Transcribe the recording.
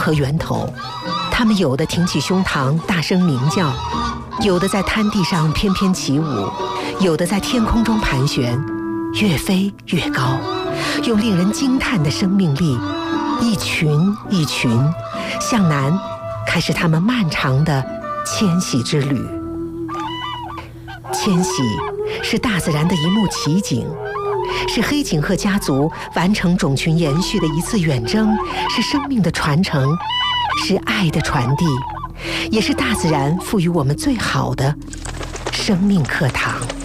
和源头。它们有的挺起胸膛大声鸣叫，有的在滩地上翩翩起舞，有的在天空中盘旋，越飞越高，用令人惊叹的生命力，一群一群向南开始他们漫长的迁徙之旅。迁徙是大自然的一幕奇景，是黑颈鹤家族完成种群延续的一次远征，是生命的传承，是爱的传递，也是大自然赋予我们最好的生命课堂。